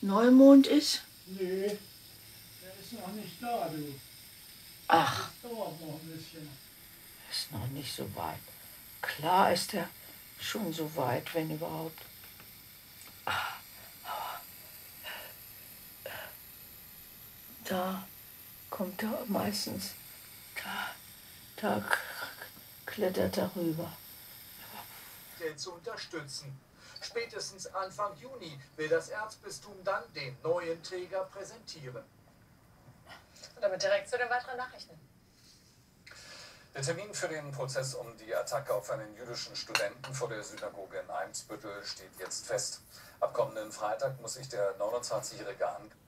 Neumond ist? Nee, der ist noch nicht da, du. Ach, Das dauert noch ein bisschen. ist noch nicht so weit. Klar ist er schon so weit, wenn überhaupt. Da kommt er meistens. Da klettert er rüber. Zu unterstützen. Spätestens Anfang Juni will das Erzbistum dann den neuen Träger präsentieren. Und damit direkt zu den weiteren Nachrichten. Der Termin für den Prozess um die Attacke auf einen jüdischen Studenten vor der Synagoge in Eimsbüttel steht jetzt fest. Ab kommenden Freitag muss sich der 29-jährige